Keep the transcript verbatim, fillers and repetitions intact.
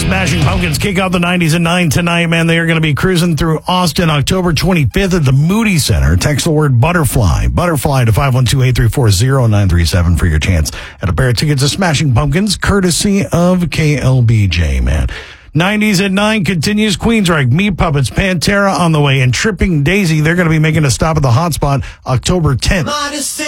Smashing Pumpkins kick out the nineties at nine tonight, man. They are going to be cruising through Austin October twenty-fifth at the Moody Center. Text the word butterfly, butterfly to five one two, eight three four, zero nine three seven for your chance at a pair of tickets to Smashing Pumpkins, courtesy of K L B J, man. nineties at nine continues. Queensryche, Meat Puppets, Pantera on the way, and Tripping Daisy. They're going to be making a stop at the Hotspot October tenth.